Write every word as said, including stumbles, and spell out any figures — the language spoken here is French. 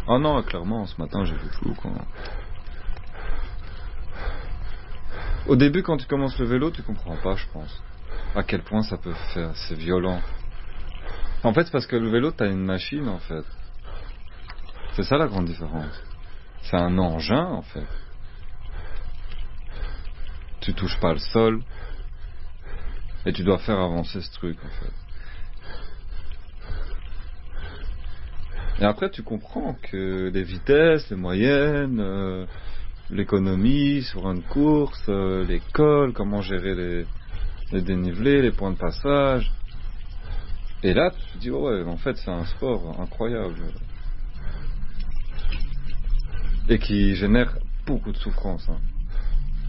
Ah non, clairement, ce matin j'ai vu flou quoi. Au début, quand tu commences le vélo, tu comprends pas, je pense, à quel point ça peut faire, c'est violent. En fait, c'est parce que le vélo, t'as une machine, en fait. C'est ça la grande différence. C'est un engin, en fait. Tu touches pas le sol, et tu dois faire avancer ce truc, en fait. Et après, tu comprends que les vitesses, les moyennes, euh, l'économie sur une course, euh, l'école, comment gérer les, les dénivelés, les points de passage. Et là, tu te dis, oh ouais, en fait, c'est un sport incroyable. Et qui génère beaucoup de souffrance. Hein.